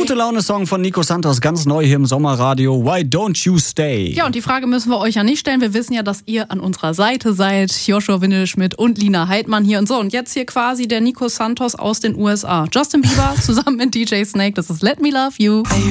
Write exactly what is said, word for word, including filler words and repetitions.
Gute Laune-Song von Nico Santos, ganz neu hier im Sommerradio. Why don't you stay? Ja, und die Frage müssen wir euch ja nicht stellen. Wir wissen ja, dass ihr an unserer Seite seid. Joshua Windelschmidt und Lina Heidmann hier. Und so, und jetzt hier quasi der Nico Santos aus den U S A. Justin Bieber zusammen mit D J Snake. Das ist Let Me Love You.